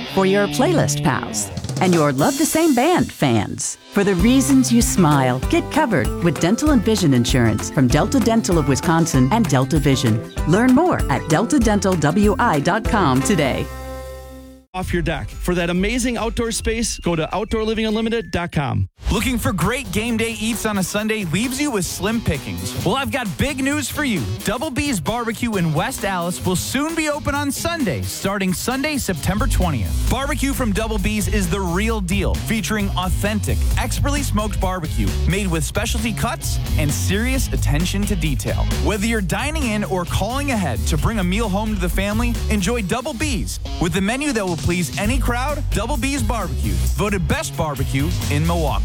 for your playlist pals and your love the same band fans. For the reasons you smile, get covered with dental and vision insurance from Delta Dental of Wisconsin and Delta Vision. Learn more at deltadentalwi.com today. Off your deck. For that amazing outdoor space, go to OutdoorLivingUnlimited.com. Looking for great game day eats on a Sunday leaves you with slim pickings. Well, I've got big news for you. Double B's Barbecue in West Allis will soon be open on Sunday, starting Sunday, September 20th. Barbecue from Double B's is the real deal, featuring authentic, expertly smoked barbecue made with specialty cuts and serious attention to detail. Whether you're dining in or calling ahead to bring a meal home to the family, enjoy Double B's. With a menu that will please any crowd, Double B's Barbecue, voted best barbecue in Milwaukee.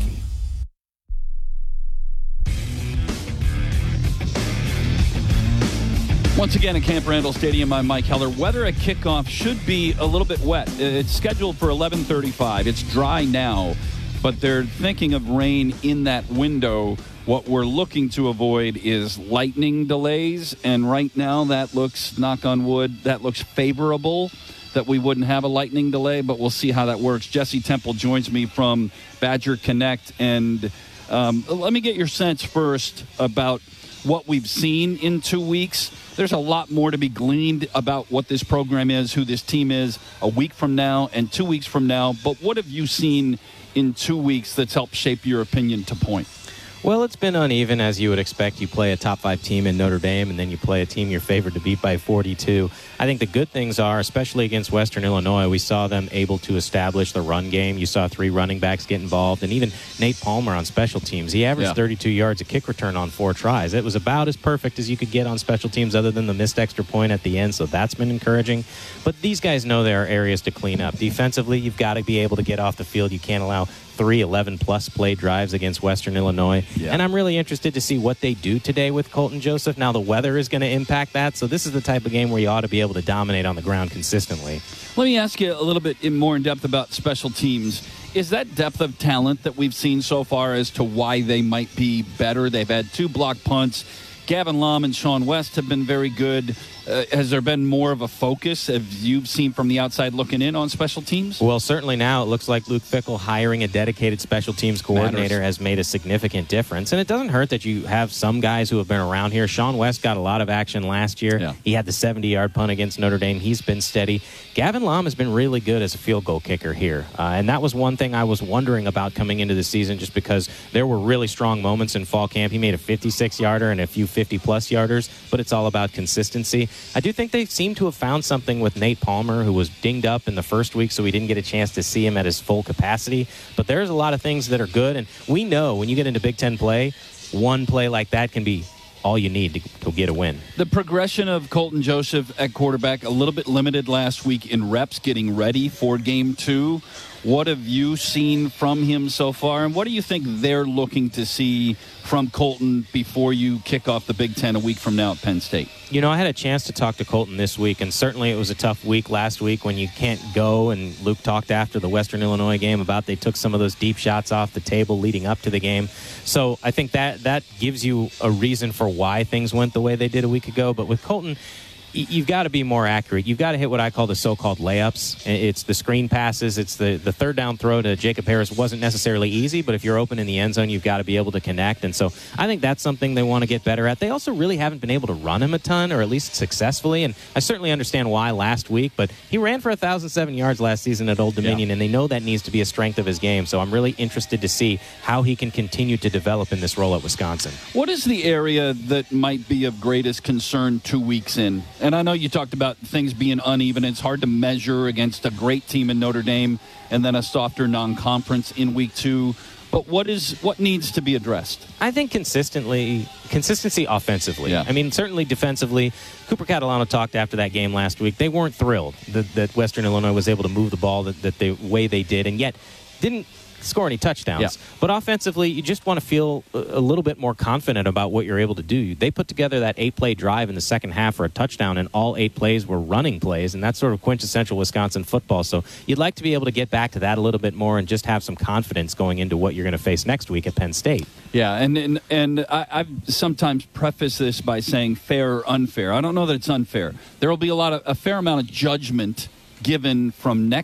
Once again at Camp Randall Stadium, I'm Mike Heller. Weather at kickoff should be a little bit wet. It's scheduled for 11:35. It's dry now, but they're thinking of rain in that window. What we're looking to avoid is lightning delays, and right now that looks, knock on wood, that looks favorable that we wouldn't have a lightning delay, but we'll see how that works. Jesse Temple joins me from Badger Connect, and let me get your sense first about what we've seen in 2 weeks. There's a lot more to be gleaned about what this program is, who this team is a week from now and 2 weeks from now. But what have you seen in 2 weeks that's helped shape your opinion to point? Well, it's been uneven, as you would expect. You play a top-5 team in Notre Dame, and then you play a team you're favored to beat by 42. I think the good things are, especially against Western Illinois, we saw them able to establish the run game. You saw 3 running backs get involved, and even Nate Palmer on special teams. He averaged 32 yards a kick return on 4 tries. It was about as perfect as you could get on special teams other than the missed extra point at the end, so that's been encouraging. But these guys know there are areas to clean up. Defensively, you've got to be able to get off the field. You can't allow 3 11-plus play drives against Western Illinois. Yeah. And I'm really interested to see what they do today with Colton Joseph. Now, the weather is going to impact that, so this is the type of game where you ought to be able to dominate on the ground consistently. Let me ask you a little bit more in depth about special teams. Is that depth of talent that we've seen so far as to why they might be better? They've had 2 block punts. Gavin Lom and Sean West have been very good. Has there been more of a focus, have you seen from the outside looking in, on special teams? Well, certainly now it looks like Luke Fickell hiring a dedicated special teams coordinator has made a significant difference. And it doesn't hurt that you have some guys who have been around here. Sean West got a lot of action last year. Yeah. He had the 70-yard punt against Notre Dame. He's been steady. Gavin Lom has been really good as a field goal kicker here. And that was one thing I was wondering about coming into the season, just because there were really strong moments in fall camp. He made a 56-yarder and a few 50-plus yarders, but it's all about consistency. I do think they seem to have found something with Nate Palmer, who was dinged up in the first week, so we didn't get a chance to see him at his full capacity. But there's a lot of things that are good, and we know when you get into Big Ten play, one play like that can be all you need to get a win. The progression of Colton Joseph at quarterback, a little bit limited last week in reps, getting ready for Game 2. What have you seen from him so far, and what do you think they're looking to see from Colton before you kick off the Big Ten a week from now at Penn State? You know, I had a chance to talk to Colton this week, and certainly it was a tough week last week when you can't go, and Luke talked after the Western Illinois game about they took some of those deep shots off the table leading up to the game. So I think that gives you a reason for why things went the way they did a week ago. But with Colton, you've got to be more accurate. You've got to hit what I call the so-called layups. It's the screen passes. It's the third down throw to Jacob Harris wasn't necessarily easy, but if you're open in the end zone, you've got to be able to connect. And so I think that's something they want to get better at. They also really haven't been able to run him a ton, or at least successfully. And I certainly understand why last week, but he ran for 1,007 yards last season at Old Dominion, and they know that needs to be a strength of his game. So I'm really interested to see how he can continue to develop in this role at Wisconsin. What is the area that might be of greatest concern 2 weeks in? And I know you talked about things being uneven. It's hard to measure against a great team in Notre Dame and then a softer non-conference in week 2. But what needs to be addressed? I think consistency offensively. Yeah. I mean, certainly defensively. Cooper Catalano talked after that game last week. They weren't thrilled that Western Illinois was able to move the ball the way they did, and yet didn't score any touchdowns. Yeah. But offensively, you just want to feel a little bit more confident about what you're able to do. They put together that 8-play drive in the second half for a touchdown, and all 8 plays were running plays, and that's sort of quintessential Wisconsin football. So you'd like to be able to get back to that a little bit more and just have some confidence going into what you're going to face next week at Penn State. Yeah, and I've sometimes prefaced this by saying fair or unfair. I don't know that it's unfair. There will be a fair amount of judgment given from next